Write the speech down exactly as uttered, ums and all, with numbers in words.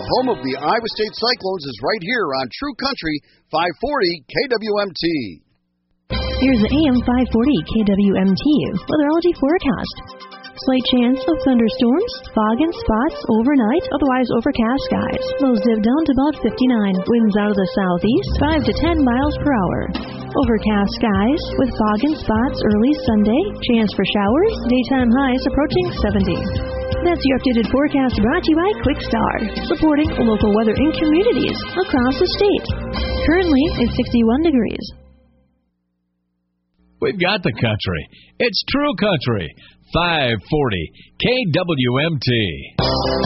Home of the Iowa State Cyclones is right here on True Country five forty K W M T. Here's the A M five forty K W M T weatherology forecast. Slight chance of thunderstorms, fog and spots overnight, otherwise overcast skies. Lows dip down to about fifty-nine. Winds out of the southeast, five to ten miles per hour. Overcast skies with fog and spots early Sunday. Chance for showers, daytime highs approaching seventy. That's your updated forecast brought to you by Quickstar, supporting local weather in communities across the state. Currently, it's sixty-one degrees. We've got the country. It's True Country five forty K W M T.